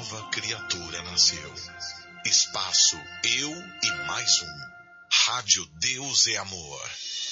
nova criatura nasceu. Espaço Eu e Mais Um. Rádio Deus é Amor.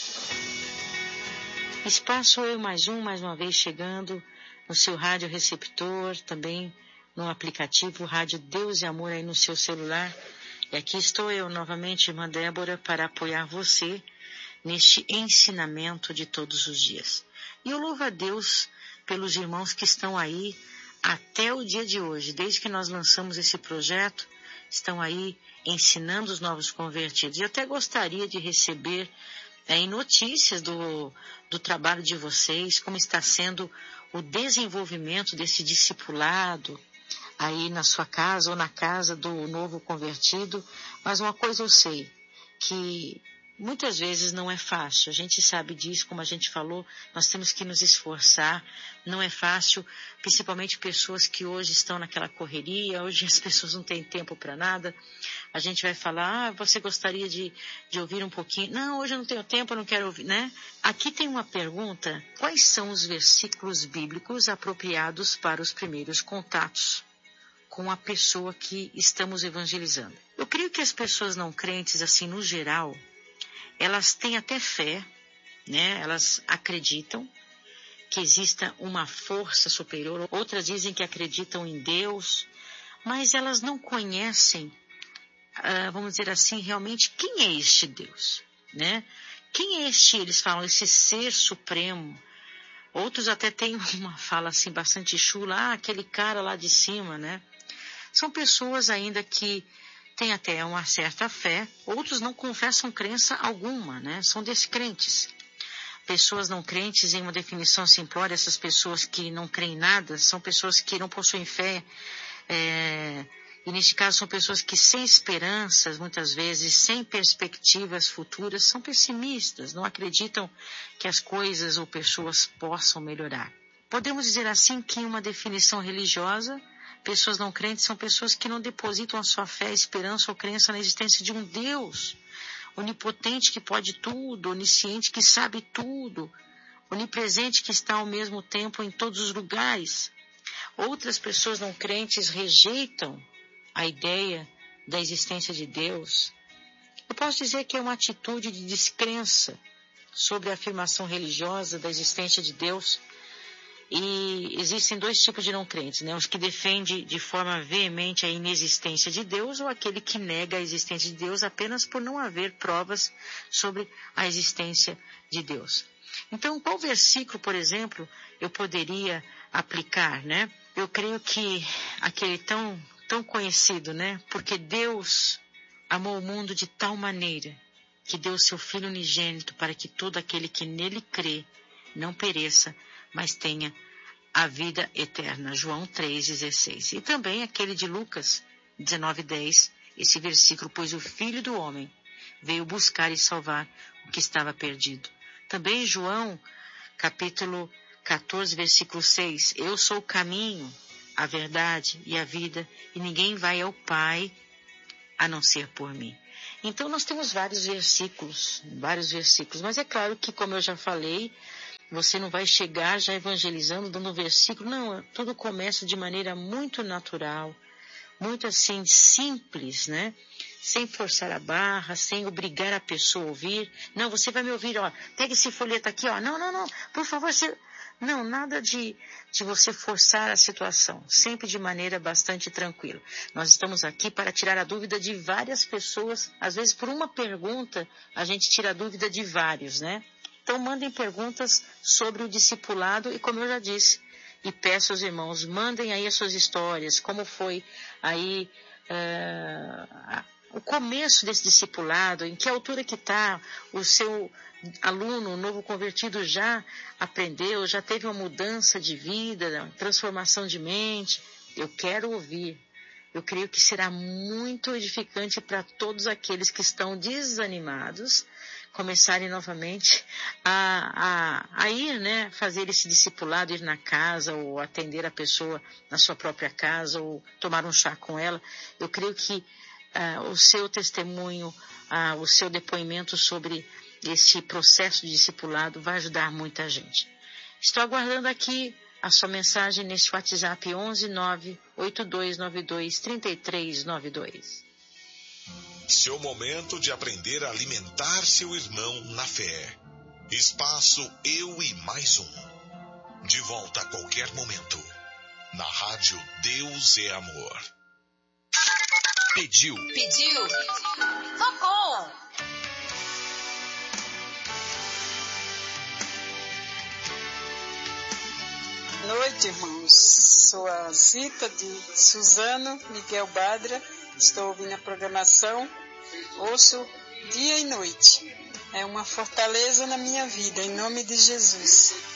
Espaço Eu Mais Um, mais uma vez chegando no seu rádio receptor, também no aplicativo Rádio Deus e Amor aí no seu celular. E aqui estou eu novamente, irmã Débora, para apoiar você neste ensinamento de todos os dias. E eu louvo a Deus pelos irmãos que estão aí até o dia de hoje, desde que nós lançamos esse projeto, estão aí ensinando os novos convertidos. Eu até gostaria de receber notícias do trabalho de vocês, como está sendo o desenvolvimento desse discipulado aí na sua casa ou na casa do novo convertido. Mas uma coisa eu sei, que muitas vezes não é fácil, a gente sabe disso, como a gente falou, nós temos que nos esforçar, não é fácil, principalmente pessoas que hoje estão naquela correria, hoje as pessoas não têm tempo para nada, a gente vai falar, você gostaria de ouvir um pouquinho? Não, hoje eu não tenho tempo, eu não quero ouvir, né? Aqui tem uma pergunta, quais são os versículos bíblicos apropriados para os primeiros contatos com a pessoa que estamos evangelizando? Eu creio que as pessoas não crentes, assim, no geral, elas têm até fé, né? Elas acreditam que exista uma força superior, outras dizem que acreditam em Deus, mas elas não conhecem, vamos dizer assim, realmente quem é este Deus, né? Quem é este, eles falam, esse ser supremo? Outros até têm uma fala assim bastante chula, aquele cara lá de cima, né? São pessoas ainda que têm até uma certa fé, outros não confessam crença alguma, né? São descrentes. Pessoas não crentes, em uma definição simplória, essas pessoas que não creem em nada, são pessoas que não possuem fé, e neste caso são pessoas que sem esperanças, muitas vezes, sem perspectivas futuras, são pessimistas, não acreditam que as coisas ou pessoas possam melhorar. Podemos dizer assim que em uma definição religiosa, pessoas não crentes são pessoas que não depositam a sua fé, esperança ou crença na existência de um Deus onipotente que pode tudo, onisciente que sabe tudo, onipresente que está ao mesmo tempo em todos os lugares. Outras pessoas não crentes rejeitam a ideia da existência de Deus. Eu posso dizer que é uma atitude de descrença sobre a afirmação religiosa da existência de Deus. E existem dois tipos de não crentes, né? Os que defendem de forma veemente a inexistência de Deus ou aquele que nega a existência de Deus apenas por não haver provas sobre a existência de Deus. Então, qual versículo, por exemplo, eu poderia aplicar, né? Eu creio que aquele tão conhecido, né? Porque Deus amou o mundo de tal maneira que deu seu Filho unigênito para que todo aquele que nele crê não pereça, mas tenha a vida eterna. João 3,16. E também aquele de Lucas 19,10, esse versículo, pois o Filho do Homem veio buscar e salvar o que estava perdido. Também João, capítulo 14, versículo 6, eu sou o caminho, a verdade e a vida, e ninguém vai ao Pai a não ser por mim. Então nós temos vários versículos, mas é claro que, como eu já falei, você não vai chegar já evangelizando, dando um versículo. Não, tudo começa de maneira muito natural, muito assim, simples, né? Sem forçar a barra, sem obrigar a pessoa a ouvir. Não, você vai me ouvir, ó, pega esse folheto aqui, ó. Não, por favor, você... Não, nada de você forçar a situação, sempre de maneira bastante tranquila. Nós estamos aqui para tirar a dúvida de várias pessoas, às vezes por uma pergunta a gente tira a dúvida de vários, né? Então mandem perguntas sobre o discipulado e, como eu já disse, e peço aos irmãos, mandem aí as suas histórias, como foi aí o começo desse discipulado, em que altura que está o seu aluno, o novo convertido já aprendeu, já teve uma mudança de vida, transformação de mente. Eu quero ouvir. Eu creio que será muito edificante para todos aqueles que estão desanimados, começarem novamente a ir, né, fazer esse discipulado, ir na casa ou atender a pessoa na sua própria casa ou tomar um chá com ela. Eu creio que o seu testemunho, o seu depoimento sobre esse processo de discipulado vai ajudar muita gente. Estou aguardando aqui a sua mensagem neste WhatsApp 11 98292 3392. Seu momento de aprender a alimentar seu irmão na fé. Espaço Eu e Mais Um. De volta a qualquer momento. Na rádio Deus é Amor. Pediu. Tocou. Boa noite, irmãos. Sou a Zita de Suzano Miguel Badra. Estou ouvindo a programação. Ouço dia e noite. É uma fortaleza na minha vida, em nome de Jesus.